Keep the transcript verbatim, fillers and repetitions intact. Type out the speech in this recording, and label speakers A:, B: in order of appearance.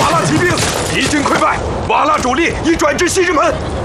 A: 瓦剌骑兵敌军溃败，瓦剌主力已转至西直门，